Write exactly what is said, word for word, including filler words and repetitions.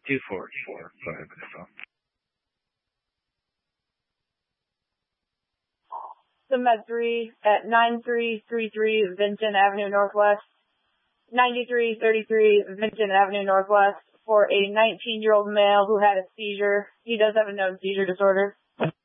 two four four. Go ahead with the phone. The Med three at nine three three three Vinton Avenue Northwest, ninety-three thirty-three Vinton Avenue Northwest, for a nineteen-year-old male who had a seizure. He does have a known seizure disorder.